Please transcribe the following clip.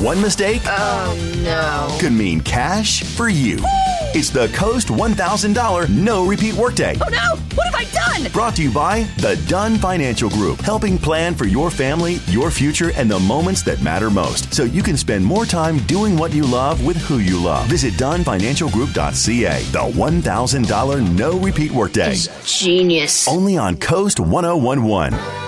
One mistake Oh, no. could mean cash for you. It's the Coast $1,000 No Repeat Workday. Oh, no. What have I done? Brought to you by the Dunn Financial Group, helping plan for your family, your future, and the moments that matter most, so you can spend more time doing what you love with who you love. Visit DunnFinancialGroup.ca. The $1,000 No Repeat Workday. Genius. Only on Coast 1011.